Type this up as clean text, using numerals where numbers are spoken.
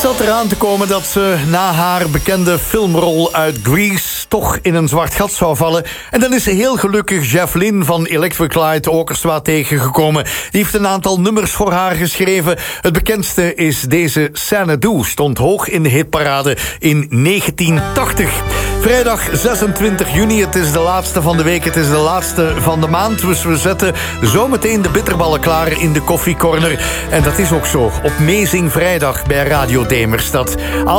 Zat eraan te komen dat ze na haar bekende filmrol uit Grease toch in een zwart gat zou vallen. En dan is heel gelukkig Jeff Lynne van Electric Light Orchestra tegengekomen. Die heeft een aantal nummers voor haar geschreven. Het bekendste is deze Xanadu, stond hoog in de hitparade in 1980. Vrijdag 26 juni, het is de laatste van de week, het is de laatste van de maand. Dus we zetten zometeen de bitterballen klaar in de koffiecorner. En dat is ook zo, op Amazing Vrijdag bij Radio Demerstad.